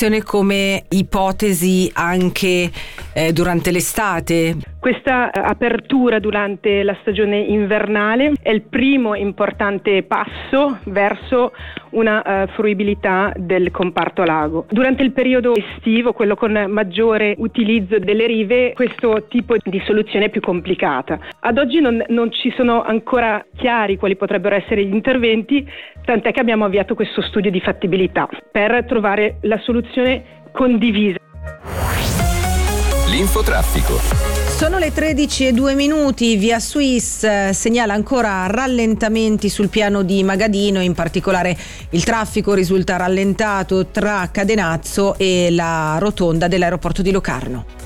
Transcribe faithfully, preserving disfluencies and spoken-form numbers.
soluzione come ipotesi anche eh, durante l'estate? Questa apertura durante la stagione invernale è il primo importante passo verso una uh, fruibilità del comparto lago. Durante il periodo estivo, quello con maggiore utilizzo delle rive, questo tipo di soluzione è più complicata. Ad oggi non, non ci sono ancora chiari quali potrebbero essere gli interventi, tant'è che abbiamo avviato questo studio di fattibilità per trovare la soluzione condivisa. L'infotraffico. Sono le tredici e due minuti. Via Suisse segnala ancora rallentamenti sul piano di Magadino, in particolare il traffico risulta rallentato tra Cadenazzo e la rotonda dell'aeroporto di Locarno.